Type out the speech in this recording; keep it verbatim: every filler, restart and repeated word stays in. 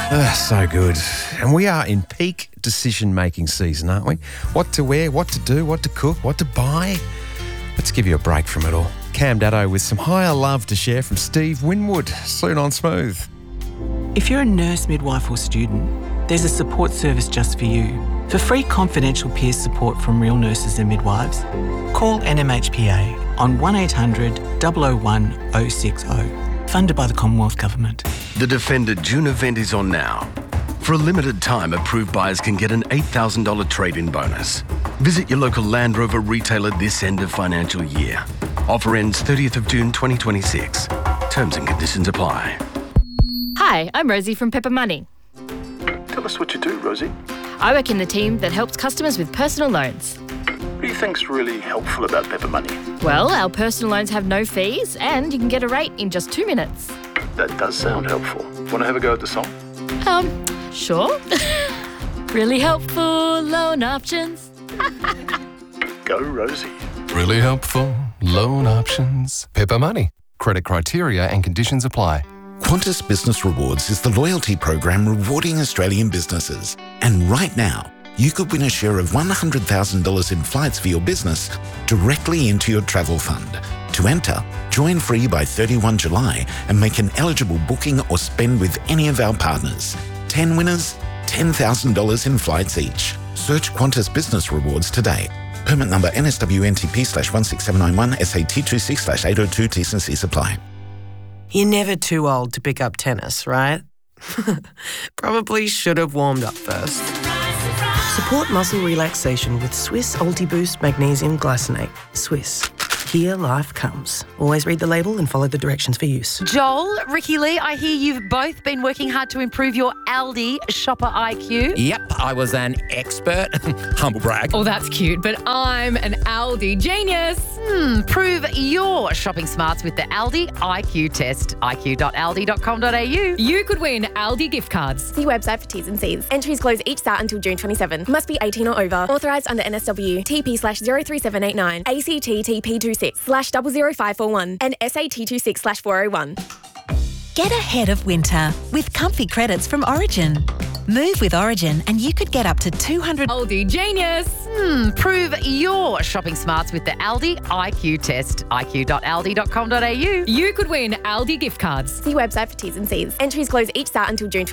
Uh, so good. And we are in peak decision-making season, aren't we? What to wear, what to do, what to cook, what to buy. Let's give you a break from it all. Cam Daddo with some higher love to share from Steve Winwood, soon on Smooth. If you're a nurse, midwife or student, there's a support service just for you. For free confidential peer support from real nurses and midwives, call N M H P A on one eight hundred, double oh one, oh six oh. Funded by the Commonwealth Government. The Defender June event is on now. For a limited time, approved buyers can get an eight thousand dollars trade-in bonus. Visit your local Land Rover retailer this end of financial year. Offer ends thirtieth of June twenty twenty-six. Terms and conditions apply. Hi, I'm Rosie from Pepper Money. Tell us what you do, Rosie. I work in the team that helps customers with personal loans. What do you think's really helpful about Pepper Money? Well, our personal loans have no fees and you can get a rate in just two minutes. That does sound helpful. Want to have a go at the song? Um, sure. Really helpful loan options. Go, Rosie. Really helpful loan options. Pepper Money. Credit criteria and conditions apply. Qantas Business Rewards is the loyalty program rewarding Australian businesses. And right now, you could win a share of one hundred thousand dollars in flights for your business directly into your travel fund. To enter, join free by thirty-first of July and make an eligible booking or spend with any of our partners. ten winners, ten thousand dollars in flights each. Search Qantas Business Rewards today. Permit number N S W N T P slash one six seven nine one S A T two six slash eight oh two T's and C's apply. You're never too old to pick up tennis, right? Probably should have warmed up first. Support muscle relaxation with Swiss Ultiboost Magnesium Glycinate. Swiss. Here life comes. Always read the label and follow the directions for use. Joel, Ricky Lee, I hear you've both been working hard to improve your Aldi shopper I Q. Yep, I was an expert. Humble brag. Oh, that's cute, but I'm an Aldi genius. Hmm, prove your shopping smarts with the Aldi I Q test. I Q dot aldi dot com dot a u. You could win Aldi gift cards. See website for T's and C's. Entries close each start until June twenty-seventh. Must be eighteen or over. Authorised under N S W. T P slash zero three seven eight nine. A C T T P two six slash double zero five four one. And S A T two six slash four oh one. Get ahead of winter with comfy credits from Origin. Move with Origin and you could get up to two hundred... Aldi genius. Hmm, prove your shopping smarts with the Aldi I Q test. I Q dot aldi dot com dot a u. You could win Aldi gift cards. See website for T's and C's. Entries close each start until June